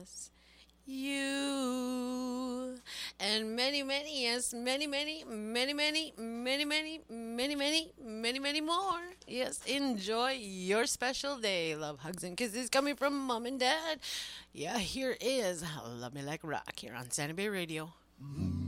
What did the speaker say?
yes, you, and many, many, yes, many, many, many, many, many, many, many, many, many, many more. Yes, enjoy your special day. Love, hugs, and kisses coming from mom and dad. Yeah, here is Love Me Like Rock here on Santa Bay Radio.